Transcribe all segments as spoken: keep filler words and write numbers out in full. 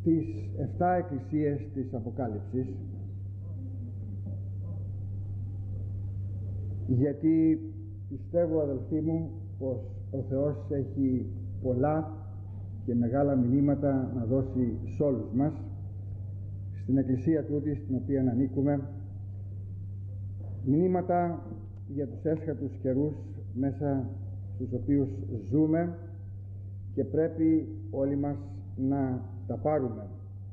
στις εφτά εκκλησίες της Αποκάλυψης, γιατί πιστεύω, αδελφοί μου, πως ο Θεός έχει πολλά και μεγάλα μηνύματα να δώσει σε όλους μας στην εκκλησία τούτη στην οποία ανήκουμε, μηνύματα για τους έσχατους καιρούς μέσα στους οποίους ζούμε και πρέπει όλοι μας να τα πάρουμε.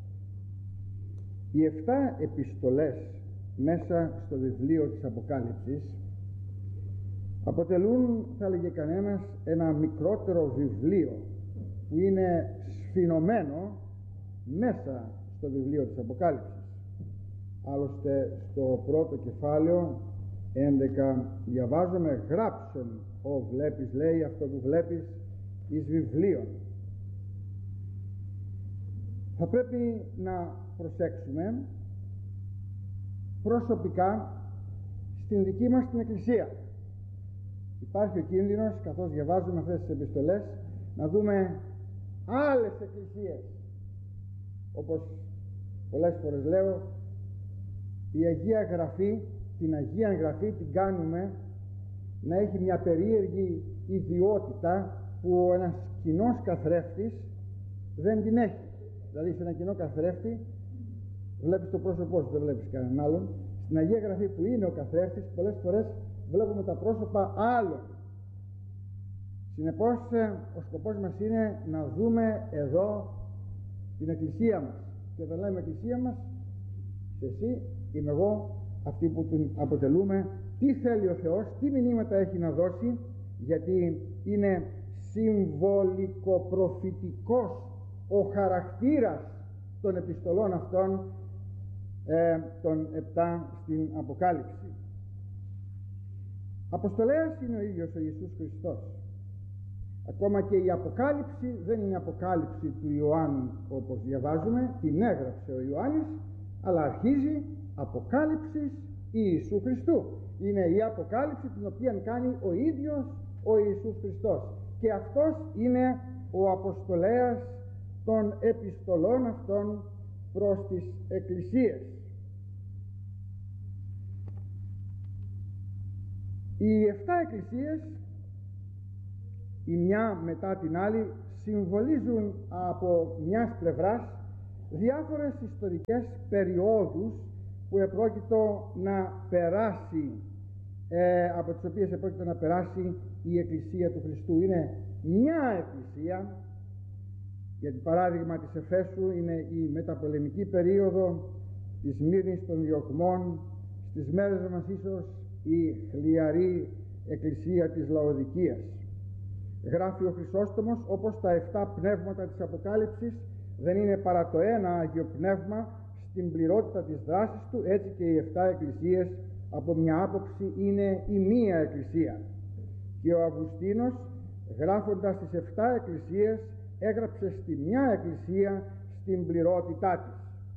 Οι εφτά επιστολές μέσα στο βιβλίο της Αποκάλυψης αποτελούν, θα έλεγε κανένας, ένα μικρότερο βιβλίο που είναι σφινωμένο μέσα στο βιβλίο της Αποκάλυψης. Άλλωστε στο πρώτο κεφάλαιο έντεκα διαβάζουμε «Γράψον, ο βλέπεις», λέει, αυτό που βλέπεις εις βιβλίων. Θα πρέπει να προσέξουμε προσωπικά στην δική μας την εκκλησία. Υπάρχει ο κίνδυνος, καθώς διαβάζουμε αυτές τις επιστολές, να δούμε άλλες εκκλησίες. Όπως πολλές φορές λέω, η Αγία Γραφή, την Αγία Γραφή την κάνουμε να έχει μια περίεργη ιδιότητα που ένας κοινός καθρέφτης δεν την έχει. Δηλαδή σε ένα κοινό καθρέφτη βλέπεις το πρόσωπό σου, δεν βλέπεις κανέναν άλλον. Στην Αγία Γραφή που είναι ο καθρέφτης, πολλές φορές βλέπουμε τα πρόσωπα άλλων. Συνεπώς ο σκοπός μας είναι να δούμε εδώ την εκκλησία μας, και όταν λέμε εκκλησία μας, σε εσύ είμαι εγώ, αυτοί που την αποτελούμε, τι θέλει ο Θεός, τι μηνύματα έχει να δώσει, γιατί είναι συμβολικοπροφητικός ο χαρακτήρας των επιστολών αυτών, ε, των επτά στην Αποκάλυψη. Αποστολέας είναι ο ίδιος ο Ιησούς Χριστός. Ακόμα και η Αποκάλυψη δεν είναι Αποκάλυψη του Ιωάννου όπως διαβάζουμε, την έγραψε ο Ιωάννης, αλλά αρχίζει Αποκάλυψης Ιησού Χριστού. Είναι η Αποκάλυψη την οποία κάνει ο ίδιος ο Ιησούς Χριστός, και αυτός είναι ο αποστολέας των επιστολών αυτών προς τις εκκλησίες. Οι εφτά εκκλησίες, η μια μετά την άλλη, συμβολίζουν από μιας πλευράς διάφορες ιστορικές περιόδους που επρόκειτο να περάσει, ε, από τις οποίες επρόκειτο να περάσει η Εκκλησία του Χριστού. Είναι μια εκκλησία, για παράδειγμα της Εφέσου είναι η μεταπολεμική περίοδο, της Μύρνης των διωγμών, στις μέρες μας ίσως η χλιαρή εκκλησία της Λαοδικίας. Γράφει ο Χρυσόστομος, όπως τα εφτά πνεύματα της Αποκάλυψης δεν είναι παρά το ένα Άγιο Πνεύμα στην πληρότητα της δράσης του, έτσι και οι εφτά εκκλησίες από μια άποψη είναι η μία εκκλησία. Και ο Αυγουστίνος, γράφοντας τις εφτά εκκλησίες, έγραψε στη μια εκκλησία στην πληρότητά της.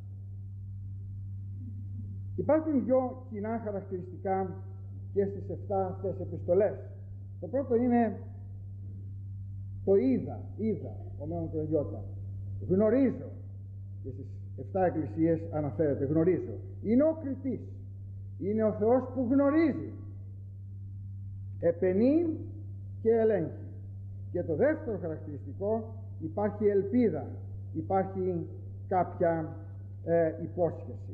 Υπάρχουν δυο κοινά χαρακτηριστικά και στις εφτά αυτές επιστολές. Το πρώτο είναι το είδα, είδα, ομένων των γιώτα. Γνωρίζω, και στις εφτά εκκλησίες αναφέρεται γνωρίζω. Είναι ο κριτής, είναι ο Θεός που γνωρίζει, επενεί και ελέγχει. Και το δεύτερο χαρακτηριστικό, υπάρχει ελπίδα, υπάρχει κάποια ε, υπόσχεση.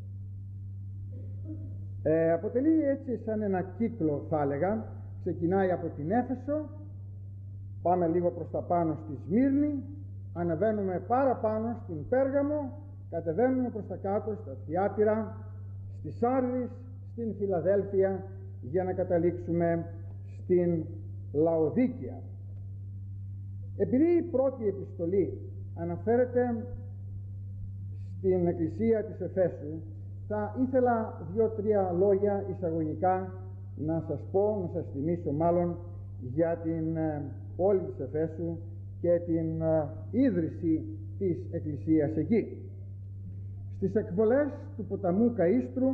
Ε, αποτελεί έτσι σαν ένα κύκλο, θα έλεγα. Ξεκινάει από την Έφεσο, πάμε λίγο προς τα πάνω στη Σμύρνη, ανεβαίνουμε παραπάνω στην Πέργαμο, κατεβαίνουμε προς τα κάτω στα Θιάτυρα, στη Σάρδης, στην Φιλαδέλφια, για να καταλήξουμε στην Λαοδίκεια. Επειδή η πρώτη επιστολή αναφέρεται στην εκκλησία της Εφέσου, θα ήθελα δύο-τρία λόγια εισαγωγικά να σας πω, να σας θυμίσω μάλλον, για την πόλη της Εφέσου και την ίδρυση της εκκλησίας εκεί. Στις εκβολές του ποταμού Καΐστρου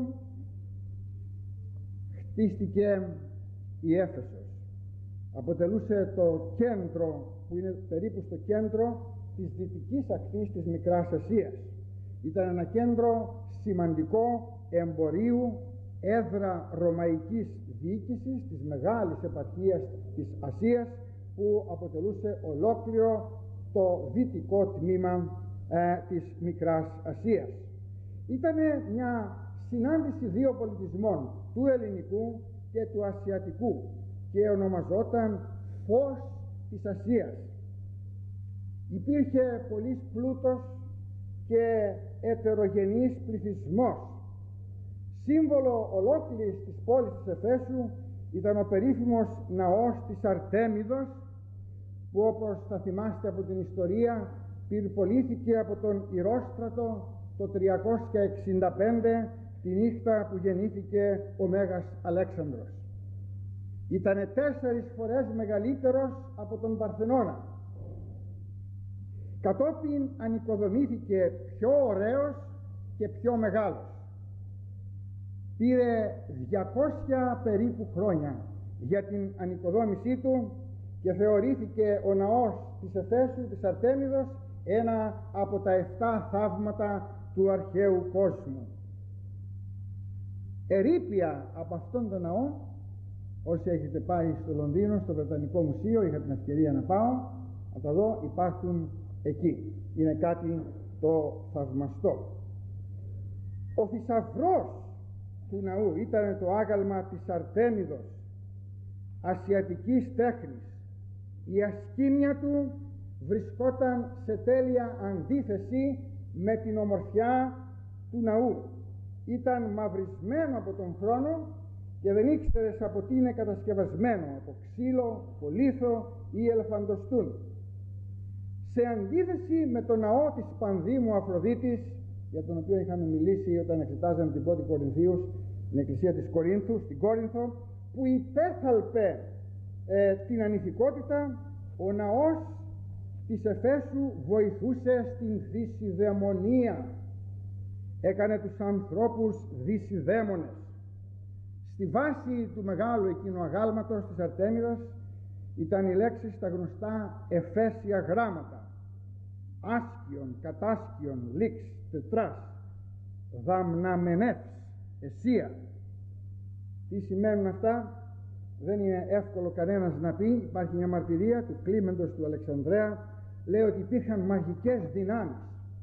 χτίστηκε η Έφεσος. Αποτελούσε το κέντρο, που είναι περίπου στο κέντρο της δυτικής ακτής της Μικράς Ασίας. Ήταν ένα κέντρο σημαντικό εμπορίου, έδρα ρωμαϊκής διοίκησης της μεγάλης επαρχίας της Ασίας, που αποτελούσε ολόκληρο το δυτικό τμήμα ε, της Μικράς Ασίας. Ήταν μια συνάντηση δύο πολιτισμών, του ελληνικού και του ασιατικού, και ονομαζόταν Φως της Ασίας. Υπήρχε πολύς πλούτος και ετερογενής πληθυσμός. Σύμβολο ολόκληρης της πόλης της Εφέσου ήταν ο περίφημος ναός της Αρτέμιδος, που, όπως θα θυμάστε από την ιστορία, πυρπολήθηκε από τον Ηρόστρατο το τριακόσια εξήντα πέντε, τη νύχτα που γεννήθηκε ο Μέγας Αλέξανδρος. Ήτανε τέσσερις φορές μεγαλύτερος από τον Παρθενώνα. Κατόπιν ανοικοδομήθηκε πιο ωραίος και πιο μεγάλος. Πήρε διακόσια περίπου χρόνια για την ανοικοδόμησή του και θεωρήθηκε ο ναός της Εφέσου, της Αρτέμιδος, ένα από τα εφτά θαύματα του αρχαίου κόσμου. Ερείπια από αυτόν τον ναό, όσοι έχετε πάει στο Λονδίνο, στο Βρετανικό Μουσείο, είχα την ευκαιρία να πάω, να τα δω, υπάρχουν εκεί. Είναι κάτι το θαυμαστό. Ο θησαυρός του ναού ήταν το άγαλμα της Αρτέμιδος, ασιατικής τέχνης. Η ασκήμια του βρισκόταν σε τέλεια αντίθεση με την ομορφιά του ναού. Ήταν μαυρισμένο από τον χρόνο και δεν ήξερες από τι είναι κατασκευασμένο, από ξύλο, από λίθο ή ελεφαντοστούν. Σε αντίθεση με το ναό της Πανδήμου Αφροδίτης, για τον οποίο είχαμε μιλήσει όταν εξετάζαμε την πρώτη Κορινθίους, την εκκλησία της Κορίνθου, στην Κόρινθο, που υπέθαλπε ε, την ανηθικότητα, ο ναός της Εφέσου βοηθούσε στην δυσιδαιμονία. Έκανε τους ανθρώπους δυσιδαίμονες. Στη βάση του μεγάλου εκείνου αγάλματος της Αρτέμιδας ήταν οι λέξεις στα γνωστά εφέσια γράμματα: άσκιον, κατάσκιον, λίξ, τετράς, δαμναμενεύς, εσία. Τι σημαίνουν αυτά? Δεν είναι εύκολο κανένας να πει. Υπάρχει μια μαρτυρία του Κλίμεντος του Αλεξανδρέα, λέει ότι υπήρχαν μαγικές δυνάμεις.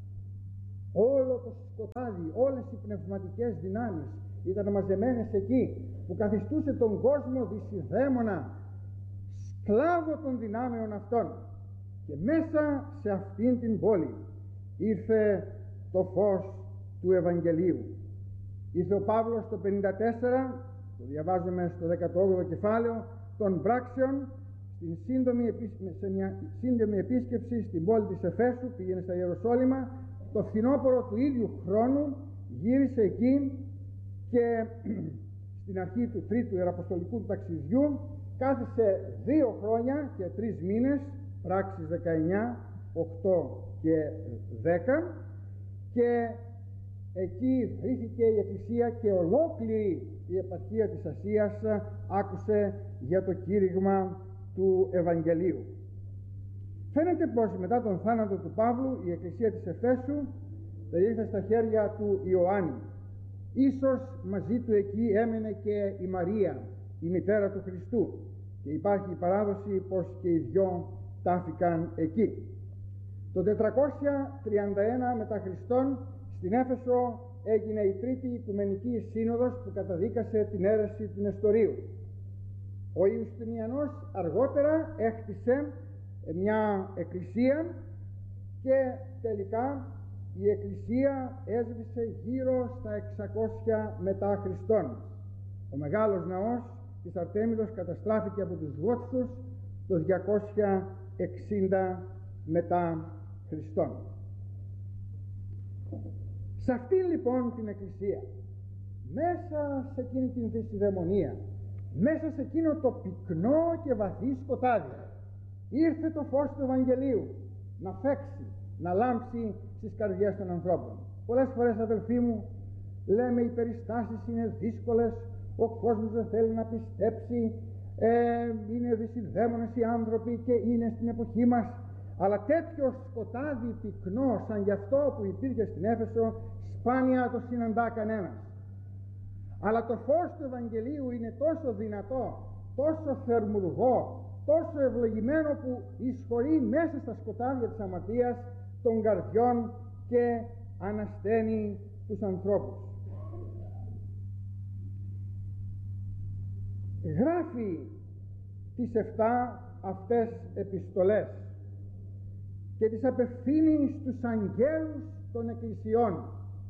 Όλο το σκοτάδι, όλες οι πνευματικές δυνάμεις ήταν μαζεμένες εκεί, που καθιστούσε τον κόσμο δυσιδαίμονα, σκλάβο των δυνάμεων αυτών. Και μέσα σε αυτήν την πόλη ήρθε το φως του Ευαγγελίου. Ήρθε ο Παύλος το πενήντα τέσσερα, το διαβάζουμε στο δεκαοκτώ κεφάλαιο των πράξεων, στην σύντομη, σε μια σύντομη επίσκεψη στην πόλη της Εφέσου, πήγαινε στα Ιεροσόλυμα. Το φθινόπωρο του ίδιου χρόνου γύρισε εκεί και στην αρχή του τρίτου ιεραποστολικού ταξιδιού κάθισε δύο χρόνια και τρεις μήνες, πράξεις δεκαεννιά, οκτώ και δέκα, και εκεί βρήθηκε η Εκκλησία και ολόκληρη η επαρχία της Ασίας άκουσε για το κήρυγμα του Ευαγγελίου. Φαίνεται πως μετά τον θάνατο του Παύλου η Εκκλησία της Εφέσου ήρθε στα χέρια του Ιωάννη. Ίσως μαζί του εκεί έμενε και η Μαρία, η μητέρα του Χριστού, και υπάρχει η παράδοση πως και οι δυο τάφηκαν εκεί. Το τετρακόσια τριάντα ένα μετά Χριστόν στην Έφεσο έγινε η τρίτη Οικουμενική Σύνοδος που καταδίκασε την αίρεση του Νεστορίου. Ο Ιουστινιανός αργότερα έκτισε μια εκκλησία και τελικά η εκκλησία έσβησε γύρω στα εξακόσια μετά Χριστόν. Ο μεγάλος ναός της Αρτέμιδος καταστράφηκε από τους Γότθους το διακόσια εξήντα μετά Χριστόν. Σε αυτήν λοιπόν την εκκλησία, μέσα σε εκείνη την δυσιδαιμονία, μέσα σε εκείνο το πυκνό και βαθύ σκοτάδι, ήρθε το φως του Ευαγγελίου να φέξει, να λάμψει στις καρδιές των ανθρώπων. Πολλές φορές, αδελφοί μου, λέμε οι περιστάσεις είναι δύσκολες, ο κόσμος δεν θέλει να πιστέψει, ε, είναι δυσιδαίμονες οι άνθρωποι και είναι στην εποχή μας. αλλά τέτοιο σκοτάδι πυκνό σαν γι' αυτό που υπήρχε στην Έφεσο σπάνια το συναντά κανένας. Αλλά το φως του Ευαγγελίου είναι τόσο δυνατό, τόσο θερμουργό, τόσο ευλογημένο που εισχωρεί μέσα στα σκοτάδια της αμαρτίας των καρδιών και ανασταίνει τους ανθρώπους. Γράφει τις εφτά αυτές επιστολές και τις απευθύνει στους αγγέλους των εκκλησιών.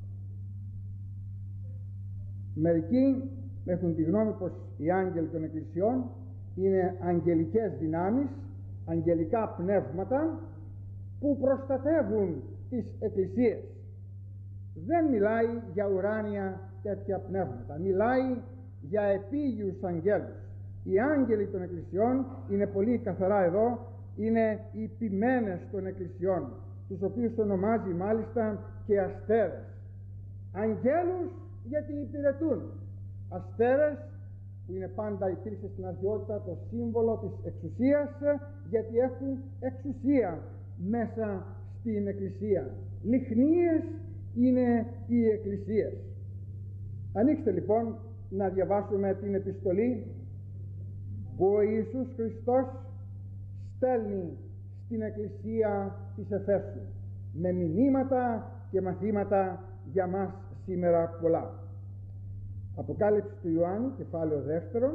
Μερικοί έχουν τη γνώμη πως οι άγγελοι των εκκλησιών είναι αγγελικές δυνάμεις, αγγελικά πνεύματα που προστατεύουν τις εκκλησίες. Δεν μιλάει για ουράνια τέτοια πνεύματα, μιλάει για επίγειους αγγέλους. Οι άγγελοι των εκκλησιών είναι πολύ καθαρά εδώ, είναι οι ποιμένες των εκκλησιών, τους οποίους ονομάζει μάλιστα και αστέρες. Αγγέλους γιατί υπηρετούν, αστέρες που είναι πάντα, υπήρξε στην αρχαιότητα το σύμβολο της εξουσίας, γιατί έχουν εξουσία μέσα στην εκκλησία. Λιχνίες είναι οι εκκλησίες. Ανοίξτε λοιπόν να διαβάσουμε την επιστολή που ο Ιησούς Χριστός στέλνει στην εκκλησία της Εφέσου, με μηνύματα και μαθήματα για μας σήμερα πολλά. Αποκάλυψη του Ιωάννη, κεφάλαιο δεύτερο,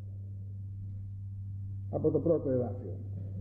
από το πρώτο εδάφιο.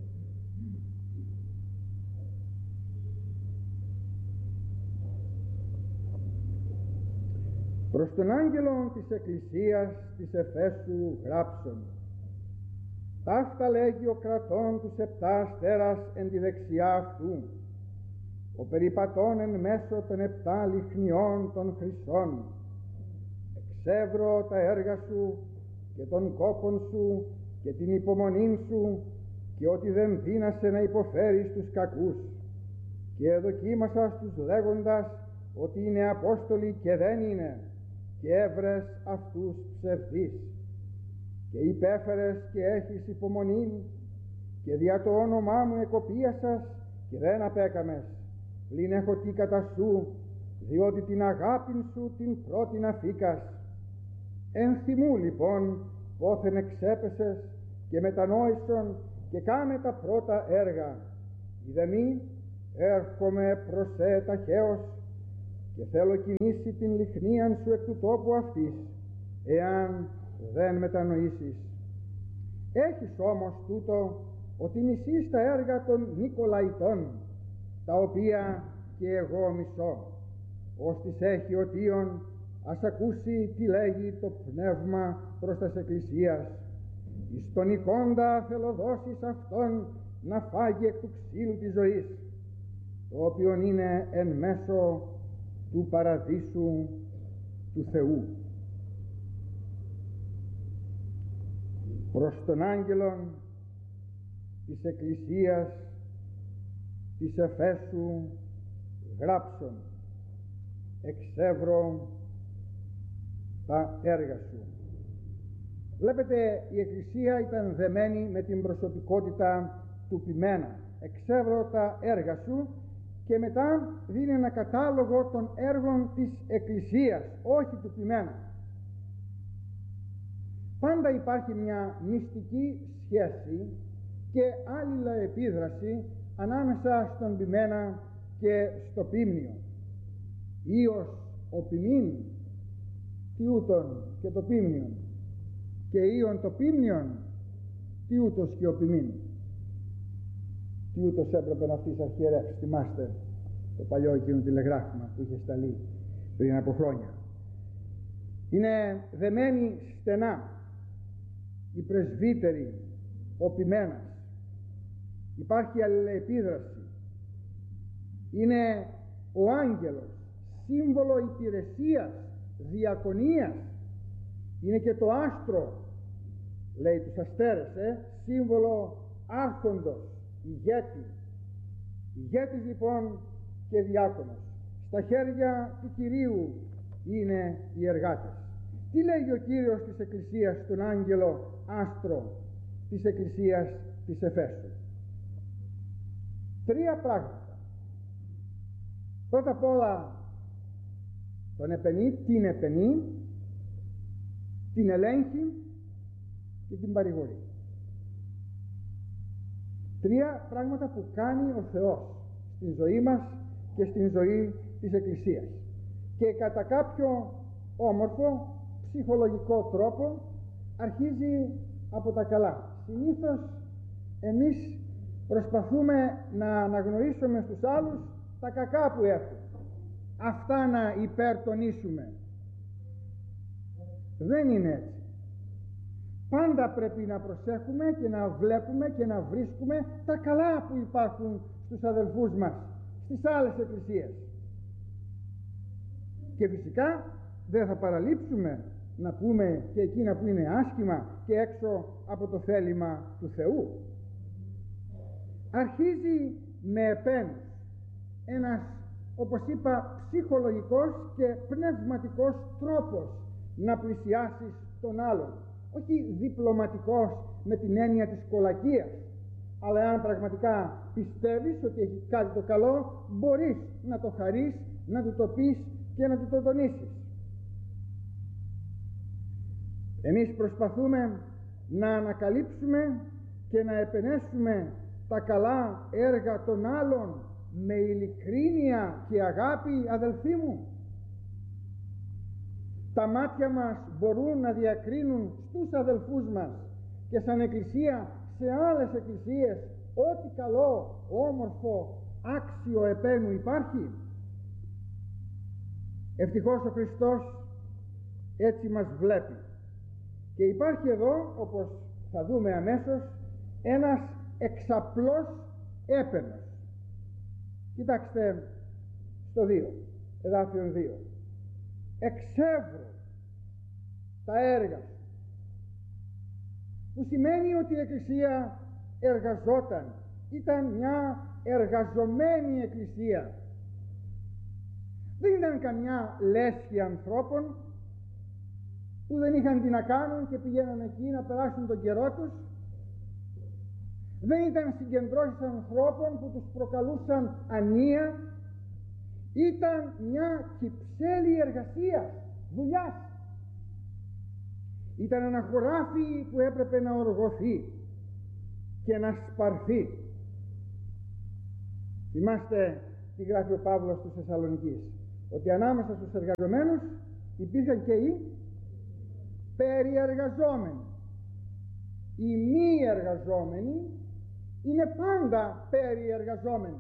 Προς τον άγγελο της εκκλησίας της Εφέσου γράψον: ταύτα λέγει ο κρατών τους επτά αστέρας εν τη δεξιά αυτού, ο περιπατών εν μέσω των επτά λιχνιών των χρυσών. Εξεύρω τα έργα σου και των κόπων σου και την υπομονήν σου, και ότι δεν δύνασε να υποφέρεις τους κακούς, και εδοκίμασα στους λέγοντας ότι είναι απόστολοι και δεν είναι, και έβρες αυτούς ψευδείς, και υπέφερες και έχεις υπομονήν, και δια το όνομά μου εκοπίασας και δεν απέκαμες, πλην έχω τι κατά σου, διότι την αγάπην σου την πρώτην αφήκας. Ενθυμού λοιπόν πόθεν εξέπεσες και μετανόησον και κάμε τα πρώτα έργα. Είδε μη, έρχομαι προς σε ταχαίως, και θέλω κινήσει την λιχνίαν σου εκ του τόπου αυτής, εάν δεν μετανοήσεις. Έχεις όμως τούτο, ότι μισείς τα έργα των Νικολαϊτών, τα οποία και εγώ μισώ. Ώστις έχει οτίον, ας ακούσει τι λέγει το πνεύμα προς τας εκκλησίας. Εις τον εικόντα θέλω δώσεις αυτόν να φάγει εκ του ξύλου της ζωής, το οποίον είναι εν μέσω του παραδείσου του Θεού. Προς τον άγγελον της εκκλησίας της Εφέσου γράψον: εξεύρω τα έργα σου. Βλέπετε, η εκκλησία ήταν δεμένη με την προσωπικότητα του ποιμένα. Εξεύρω τα έργα σου, και μετά δίνει ένα κατάλογο των έργων της εκκλησίας, όχι του ποιμένα. Πάντα υπάρχει μια μυστική σχέση και αλληλοεπίδραση ανάμεσα στον ποιμένα και στο ποίμνιο. Ίος ο ποιμήν, τι ούτων και το ποίμνιον, και ίον το ποίμνιον, τι ούτως και ο ποιμήν. Τι ούτως έπρεπε να αυτής αρχιερεύς, θυμάστε το παλιό εκείνο τηλεγράφημα που είχε σταλεί πριν από χρόνια. Είναι δεμένοι στενά οι πρεσβύτεροι, ο ποιμένας. Υπάρχει αλληλεπίδραση. Είναι ο άγγελος, σύμβολο υπηρεσίας, διακονίας. Είναι και το άστρο, λέει τους αστέρες, ε, σύμβολο άρχοντος, ηγέτη. Ηγέτης λοιπόν και διάκονος. Στα χέρια του Κυρίου είναι οι εργάτες. Τι λέγει ο Κύριος της Εκκλησίας στον άγγελο άστρο της Εκκλησίας της Εφέσου? τρία πράγματα. Πρώτα απ' όλα τον επενεί, την επενεί, την ελέγχει και την παρηγορεί. Τρία πράγματα που κάνει ο Θεός στην ζωή μας και στην ζωή της Εκκλησίας, και κατά κάποιο όμορφο ψυχολογικό τρόπο αρχίζει από τα καλά. Συνήθως εμείς προσπαθούμε να αναγνωρίσουμε στους άλλους τα κακά που έχουν, αυτά να υπερτονίσουμε. Δεν είναι έτσι. Πάντα πρέπει να προσέχουμε και να βλέπουμε και να βρίσκουμε τα καλά που υπάρχουν στους αδελφούς μας, στις άλλες εκκλησίες. Και φυσικά δεν θα παραλείψουμε να πούμε και εκείνα που είναι άσχημα και έξω από το θέλημα του Θεού. Αρχίζει με επένους, ένας, όπως είπα, ψυχολογικός και πνευματικός τρόπος να πλησιάσεις τον άλλον. Όχι διπλωματικός με την έννοια της κολακίας, αλλά αν πραγματικά πιστεύεις ότι έχει κάτι το καλό, μπορείς να το χαρείς, να του το πεις και να του το τονίσεις. Εμείς προσπαθούμε να ανακαλύψουμε και να επενέσουμε τα καλά έργα των άλλων με ειλικρίνεια και αγάπη, αδελφοί μου. Τα μάτια μας μπορούν να διακρίνουν στους αδελφούς μας και σαν εκκλησία σε άλλες εκκλησίες ό,τι καλό, όμορφο, άξιο επένου υπάρχει. Ευτυχώς ο Χριστός έτσι μας βλέπει. Και υπάρχει εδώ, όπως θα δούμε αμέσως, ένας εξαπλός έπαινος. Κοιτάξτε στο δύο, εδάφιον δύο. Εξεύρω τα έργα σου, που σημαίνει ότι η Εκκλησία εργαζόταν, ήταν μια εργαζομένη Εκκλησία. Δεν ήταν καμιά λέσχη ανθρώπων που δεν είχαν τι να κάνουν και πηγαίναν εκεί να περάσουν τον καιρό τους. Δεν ήταν συγκεντρώσεις ανθρώπων που τους προκαλούσαν ανία. Ήταν μια κυψέλη εργασία, δουλειάς. Ήταν ένα χωράφι που έπρεπε να οργωθεί και να σπαρθεί. Θυμάστε τι γράφει ο Παύλος στους Θεσσαλονικείς, ότι ανάμεσα στους εργαζομένους υπήρχαν και οι περιεργαζόμενοι. Οι μη εργαζόμενοι είναι πάντα περιεργαζόμενοι.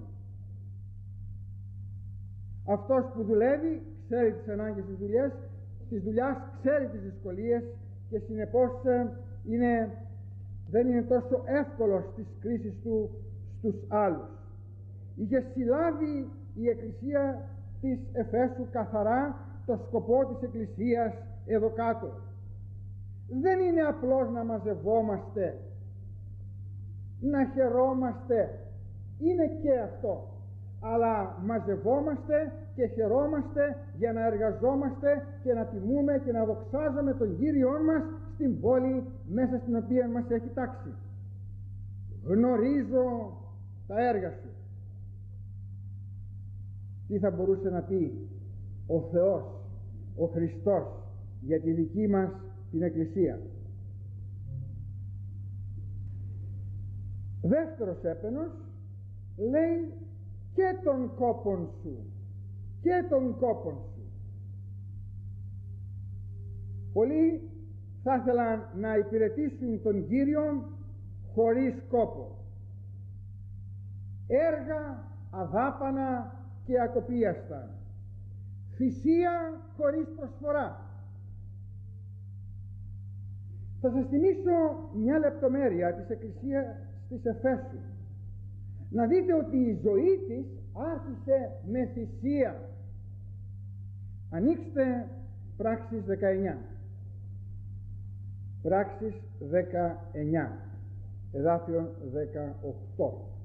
Αυτός που δουλεύει ξέρει τις ανάγκες της δουλειάς, της δουλειάς, ξέρει τις δυσκολίες και συνεπώς είναι, δεν είναι τόσο εύκολος στις κρίσεις του στους άλλους. Είχε συλλάβει η Εκκλησία της Εφέσου καθαρά το σκοπό της Εκκλησίας εδώ κάτω. Δεν είναι απλώς να μαζευόμαστε, να χαιρόμαστε, είναι και αυτό, αλλά μαζευόμαστε και χαιρόμαστε για να εργαζόμαστε και να τιμούμε και να δοξάζουμε τον Κύριό μας στην πόλη μέσα στην οποία μας έχει τάξει. Γνωρίζω τα έργα σου. Τι θα μπορούσε να πει ο Θεός, ο Χριστός για τη δική μας την Εκκλησία? Δεύτερος έπαινος λέει και των κόπων σου, και των κόπων σου. Πολλοί θα ήθελαν να υπηρετήσουν τον Κύριο χωρίς κόπο. Έργα αδάπανα και ακοπίαστα. Θυσία χωρίς προσφορά. Θα σας θυμίσω μια λεπτομέρεια της Εκκλησίας της Εφέσου. Να δείτε ότι η ζωή της άρχισε με θυσία. Ανοίξτε Πράξεις δεκαεννιά. Πράξεις δεκαεννιά, εδάφιο δεκαοκτώ.